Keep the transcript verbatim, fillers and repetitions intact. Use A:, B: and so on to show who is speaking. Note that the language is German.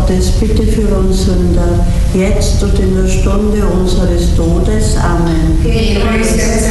A: Gottes, bitte für uns Sünder, jetzt und in der Stunde unseres Todes. Amen.